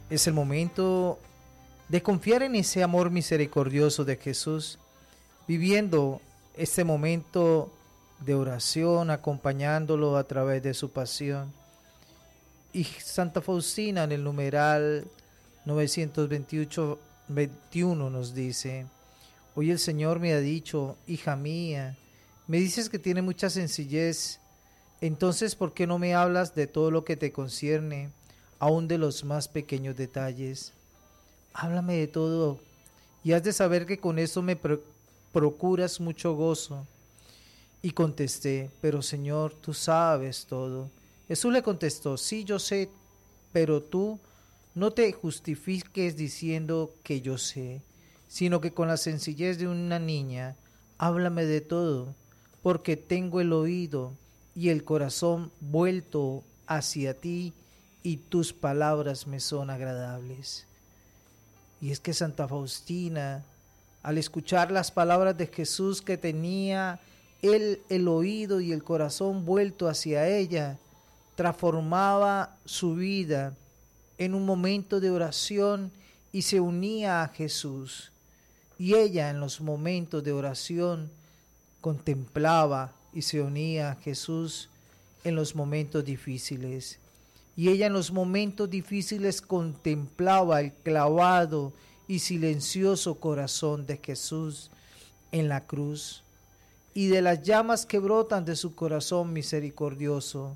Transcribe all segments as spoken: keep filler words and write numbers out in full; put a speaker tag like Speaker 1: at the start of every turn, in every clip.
Speaker 1: Es el momento de confiar en ese amor misericordioso de Jesús, viviendo este momento de oración, acompañándolo a través de su pasión. Y Santa Faustina en el numeral novecientos veintiocho, veintiuno nos dice: hoy el Señor me ha dicho, hija mía, me dices que tiene mucha sencillez, entonces ¿por qué no me hablas de todo lo que te concierne, aun de los más pequeños detalles? Háblame de todo, y has de saber que con esto me pro- procuras mucho gozo. Y contesté: pero Señor, tú sabes todo. Jesús le contestó: sí, yo sé, pero tú no te justifiques diciendo que yo sé, sino que con la sencillez de una niña, háblame de todo, porque tengo el oído y el corazón vuelto hacia ti, y tus palabras me son agradables. Y es que Santa Faustina, al escuchar las palabras de Jesús, que tenía él el oído y el corazón vuelto hacia ella, transformaba su vida en un momento de oración y se unía a Jesús. Y ella en los momentos de oración contemplaba y se unía a Jesús en los momentos difíciles. Y ella en los momentos difíciles contemplaba el clavado y silencioso corazón de Jesús en la cruz. Y de las llamas que brotan de su corazón misericordioso,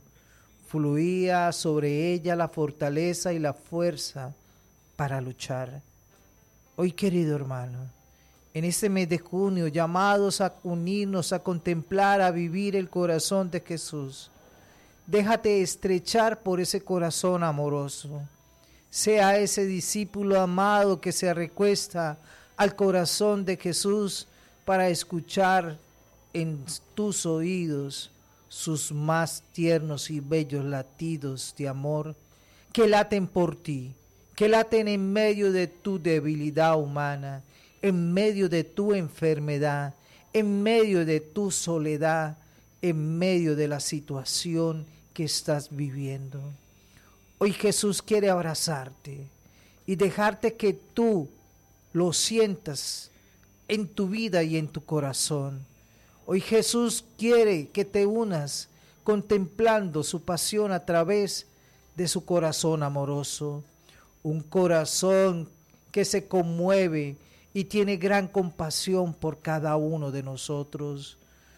Speaker 1: fluía sobre ella la fortaleza y la fuerza para luchar. Hoy, querido hermano, en este mes de junio, llamados a unirnos, a contemplar, a vivir el corazón de Jesús, déjate estrechar por ese corazón amoroso. Sea ese discípulo amado que se recuesta al corazón de Jesús para escuchar en tus oídos sus más tiernos y bellos latidos de amor que laten por ti, que laten en medio de tu debilidad humana, en medio de tu enfermedad, en medio de tu soledad, en medio de la situación que estás viviendo. Hoy Jesús quiere abrazarte y dejarte que tú lo sientas en tu vida y en tu corazón. Hoy Jesús quiere que te unas contemplando su pasión a través de su corazón amoroso. Un corazón que se conmueve y tiene gran compasión por cada uno de nosotros.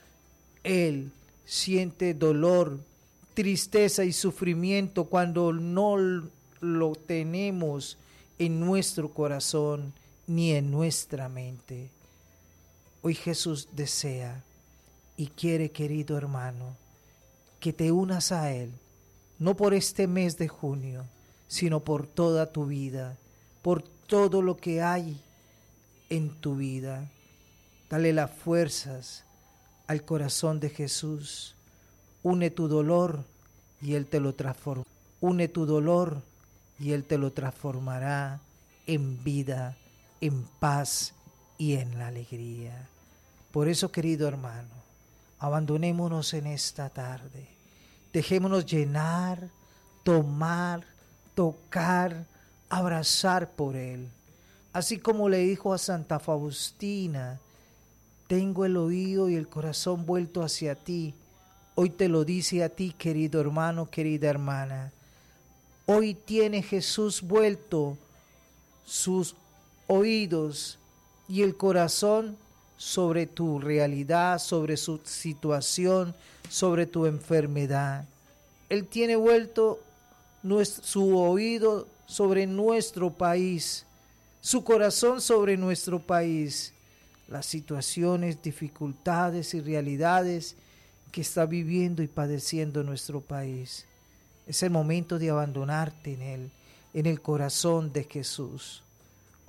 Speaker 1: Él siente dolor, tristeza y sufrimiento cuando no lo tenemos en nuestro corazón ni en nuestra mente. Hoy Jesús desea y quiere, querido hermano, que te unas a Él, no por este mes de junio, sino por toda tu vida, por todo lo que hay en tu vida. Dale las fuerzas al corazón de Jesús. Une tu dolor y Él te lo transforma. Une tu dolor y Él te lo transformará en vida, en paz y en la alegría. Por eso, querido hermano, abandonémonos en esta tarde. Dejémonos llenar, tomar, tocar, abrazar por Él. Así como le dijo a Santa Faustina: tengo el oído y el corazón vuelto hacia ti. Hoy te lo dice a ti, querido hermano, querida hermana. Hoy tiene Jesús vuelto sus oídos y el corazón sobre tu realidad, sobre su situación, sobre tu enfermedad. Él tiene vuelto nuestro, su oído sobre nuestro país, su corazón sobre nuestro país, las situaciones, dificultades y realidades que está viviendo y padeciendo nuestro país. Es el momento de abandonarte en Él, en el corazón de Jesús.